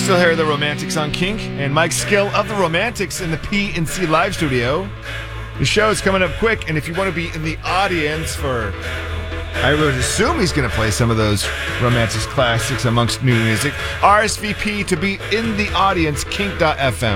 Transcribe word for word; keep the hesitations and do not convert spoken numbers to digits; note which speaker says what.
Speaker 1: Still here, the Romantics on Kink, and Mike Skill of the Romantics in the P and C Live Studio. The show is coming up quick, and if you want to be in the audience for, I would assume he's going to play some of those Romantics classics amongst new music. R S V P to be in the audience, kink dot f m.